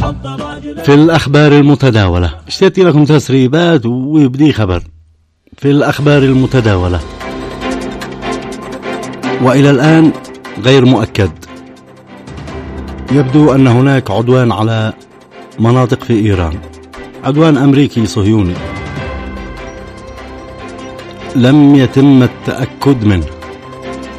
في الأخبار المتداولة اشتريت لكم تسريبات ويبدي خبر في الأخبار المتداولة، وإلى الآن غير مؤكد. يبدو أن هناك عدوان على مناطق في إيران، عدوان أمريكي صهيوني لم يتم التأكد منه.